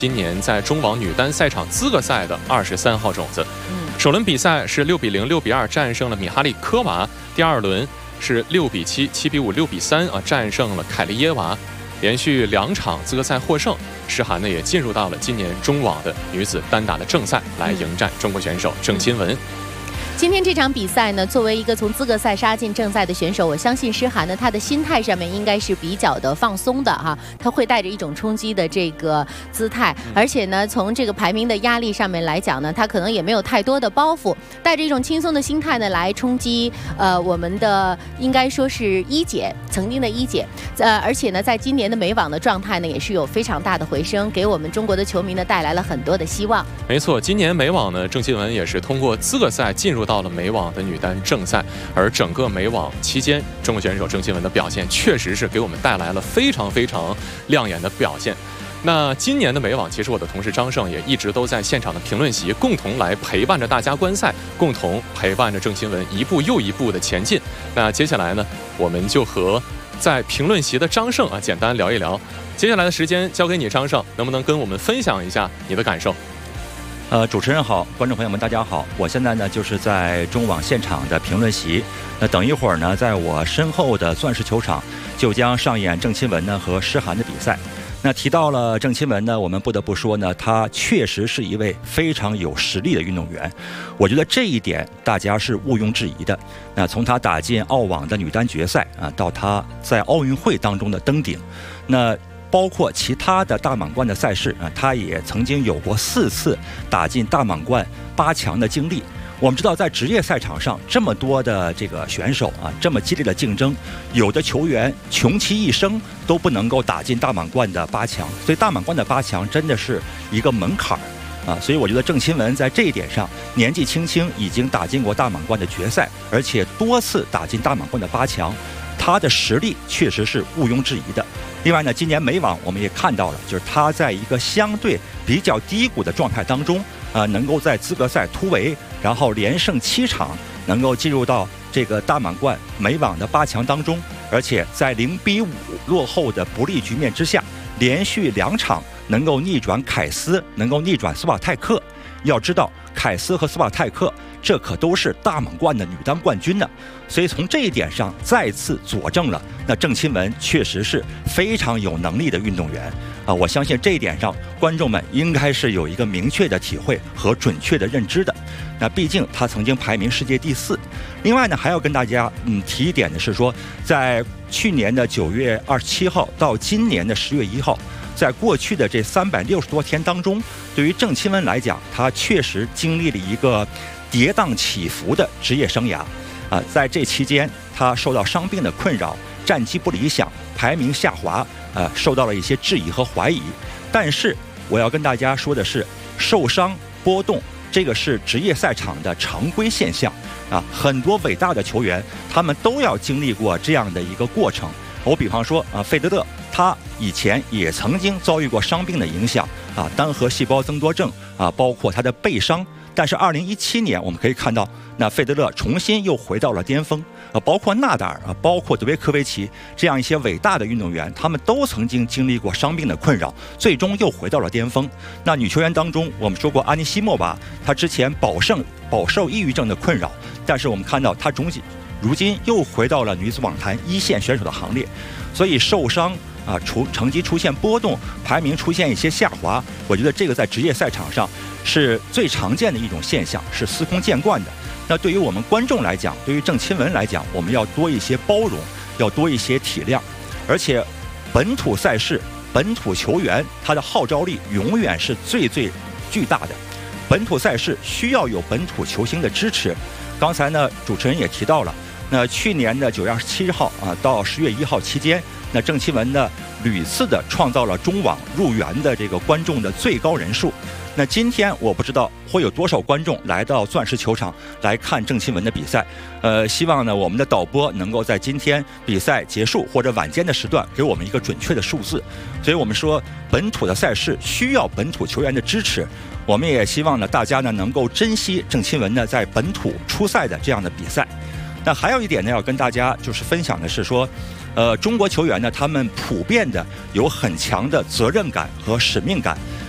今年在中网女单赛场资格赛的23号种子。首轮比赛是6比0、6比2战胜了米哈利科娃，第二轮是6比7、7比5、6比3战胜了凯利耶娃，连续2场资格赛获胜。诗涵呢也进入到了今年中网的女子单打的正赛，来迎战中国选手郑钦文。 今天这场比赛呢，作为一个从资格赛杀进正赛的选手，我相信诗涵呢，她的心态上面应该是比较的放松的哈，她会带着一种冲击的这个姿态，而且呢，从这个排名的压力上面来讲呢，她可能也没有太多的包袱，带着一种轻松的心态呢来冲击我们的应该说是一姐，曾经的一姐，而且呢，在今年的美网的状态呢，也是有非常大的回升，给我们中国的球迷呢带来了很多的希望。 没错，今年美网呢，郑钦文也是通过资格赛进入到了美网的女单正赛，而整个美网期间，中国选手郑钦文的表现确实是给我们带来了非常非常亮眼的表现。那今年的美网，其实我的同事张胜也一直都在现场的评论席，共同来陪伴着大家观赛，共同陪伴着郑钦文一步又一步的前进。那接下来呢，我们就和在评论席的张胜简单聊一聊。接下来的时间交给你，张胜，能不能跟我们分享一下你的感受？ 主持人好，观众朋友们大家好，我现在呢就是在中网现场的评论席。那等一会儿呢，在我身后的钻石球场就将上演郑钦文呢和诗涵的比赛。那提到了郑钦文呢，我们不得不说呢，她确实是一位非常有实力的运动员。我觉得这一点大家是毋庸置疑的。那从她打进澳网的女单决赛到她在奥运会当中的登顶，那包括其他的大满贯的赛事他也曾经有过4次打进大满贯8强的经历。我们知道，在职业赛场上这么多的这个选手这么激烈的竞争，有的球员穷其一生都不能够打进大满贯的8强，所以大满贯的8强真的是一个门槛所以我觉得郑钦文在这一点上年纪轻轻已经打进过大满贯的决赛，而且多次打进大满贯的8强，他的实力确实是毋庸置疑的。另外呢，今年美网我们也看到了，就是他在一个相对比较低谷的状态当中能够在资格赛突围，然后连胜7场，能够进入到这个大满贯美网的8强当中，而且在0比5落后的不利局面之下，连续2场能够逆转凯斯，能够逆转斯瓦泰克。要知道，凯斯和斯瓦泰克这可都是大满贯的女单冠军呢，所以从这一点上再次佐证了，那郑钦文确实是非常有能力的运动员我相信这一点上，观众们应该是有一个明确的体会和准确的认知的。那毕竟他曾经排名世界第4。另外呢，还要跟大家提一点的是说，在去年的9月27号到今年的10月1号。在过去的这360多天当中，对于郑钦文来讲，他确实经历了一个跌宕起伏的职业生涯在这期间，他受到伤病的困扰，战绩不理想，排名下滑受到了一些质疑和怀疑。但是我要跟大家说的是，受伤波动这个是职业赛场的常规现象很多伟大的球员他们都要经历过这样的一个过程。我比方说费德勒，他以前也曾经遭遇过伤病的影响单核细胞增多症包括他的背伤。但是2017年我们可以看到，那费德勒重新又回到了巅峰包括纳达尔包括德约科维奇这样一些伟大的运动员，他们都曾经经历过伤病的困扰，最终又回到了巅峰。那女球员当中，我们说过安妮西莫娃，她之前饱受抑郁症的困扰，但是我们看到她如今又回到了女子网坛1线选手的行列。所以受伤成绩出现波动，排名出现一些下滑，我觉得这个在职业赛场上是最常见的一种现象，是司空见惯的。那对于我们观众来讲，对于郑钦文来讲，我们要多一些包容，要多一些体谅。而且本土赛事、本土球员他的号召力永远是最巨大的。本土赛事需要有本土球星的支持。刚才呢，主持人也提到了，那去年的9月27号到10月1号期间，那郑钦文呢屡次的创造了中网入园的这个观众的最高人数。那今天我不知道会有多少观众来到钻石球场来看郑钦文的比赛。希望呢我们的导播能够在今天比赛结束或者晚间的时段给我们一个准确的数字。所以我们说本土的赛事需要本土球员的支持。我们也希望呢大家呢能够珍惜郑钦文呢在本土出赛的这样的比赛。那还有一点呢要跟大家就是分享的是说，中国球员呢他们普遍的有很强的责任感和使命感。